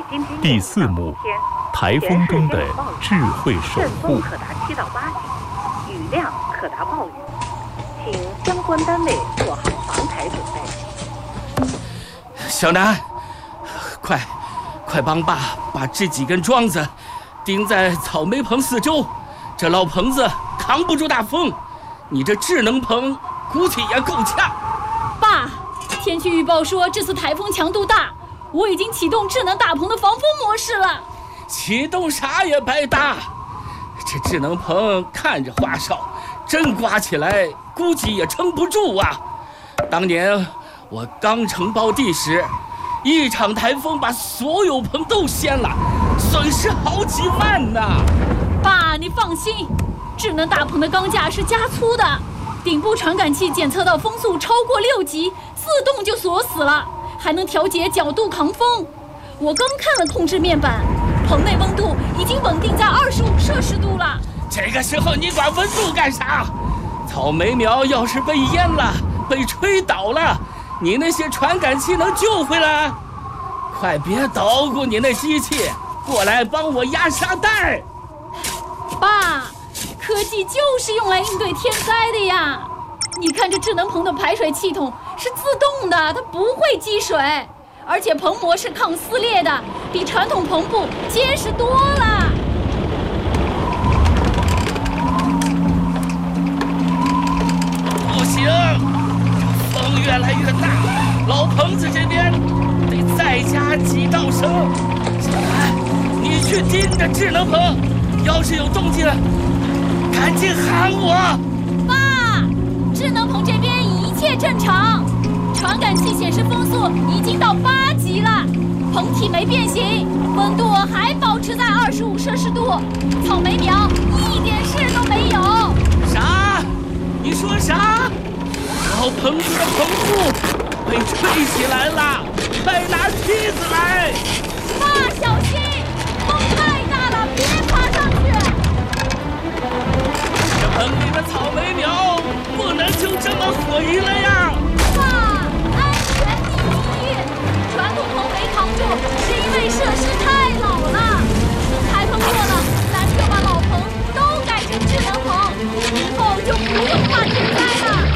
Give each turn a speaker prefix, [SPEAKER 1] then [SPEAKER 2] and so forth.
[SPEAKER 1] 第4幕：台风中的智慧守护。
[SPEAKER 2] 可达7到8级，雨量可达暴雨，请相关单位做好防台准备。
[SPEAKER 3] 小南，快帮爸把这几根桩子钉在草莓棚四周，这老棚子扛不住大风，你这智能棚估计也够呛。
[SPEAKER 4] 爸，天气预报说这次台风强度大，我已经启动智能大棚的防风模式了。
[SPEAKER 3] 启动啥也白搭，这智能棚看着花哨，真刮起来估计也撑不住啊。当年我刚承包地时，一场台风把所有棚都掀了，损失好几万呢。
[SPEAKER 4] 爸，你放心，智能大棚的钢架是加粗的，顶部传感器检测到风速超过6级，自动就锁死了，还能调节角度抗风。我刚看了控制面板，棚内温度已经稳定在25摄氏度了。
[SPEAKER 3] 这个时候你管温度干啥？草莓苗要是被淹了，被吹倒了，你那些传感器能救回来？快别捣鼓你那机器，过来帮我压沙袋。
[SPEAKER 4] 爸，科技就是用来应对天灾的呀。你看这智能棚的排水系统是自动的，它不会积水，而且棚膜是抗撕裂的，比传统棚布结实多了。
[SPEAKER 3] 不行，风越来越大，老棚子这边得再加几道绳。小南，你去盯着智能棚，要是有动静，赶紧喊我。
[SPEAKER 4] 爸，智能棚这边一切正常，传感器显示风速已经到8级了，棚体没变形，温度还保持在25摄氏度，草莓苗一点事都没有。
[SPEAKER 3] 啥？你说啥？老棚子的棚布被吹起来了，快拿梯子来！
[SPEAKER 4] 爸，小心！